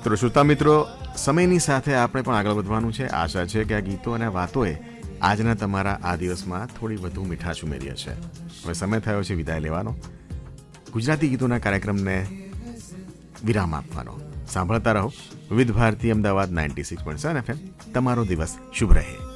તો શ્રોતા મિત્રો, સમયની સાથે આપણે પણ આગળ વધવાનું છે. આશા છે કે આ ગીતો અને વાતોએ આજના તમારા આ દિવસમાં થોડી વધુ મીઠાશ ઉમેરી હશે. હવે સમય થયો છે વિદાય લેવાનો, ગુજરાતી ગીતોના કાર્યક્રમને વિરામ આપવાનો. સાંભળતા રહો વિવિધ ભારતી અમદાવાદ 96.7 FM. તમારો દિવસ શુભ રહે.